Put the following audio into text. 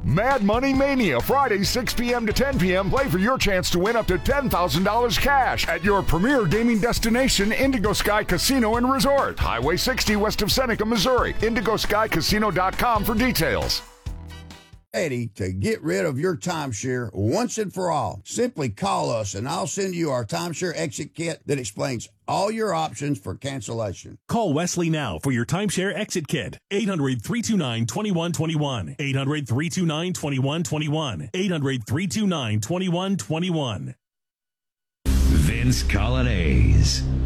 Mad Money Mania, Friday, 6 p.m. to 10 p.m. Play for your chance to win up to $10,000 cash at your premier gaming destination, Indigo Sky Casino and Resort. Highway 60 west of Seneca, Missouri. IndigoSkyCasino.com for details. Ready to get rid of your timeshare once and for all. Simply call us and I'll send you our timeshare exit kit that explains all your options for cancellation. Call Wesley now for your timeshare exit kit. 800-329-2121. 800-329-2121. 800-329-2121. Vince Colonnese.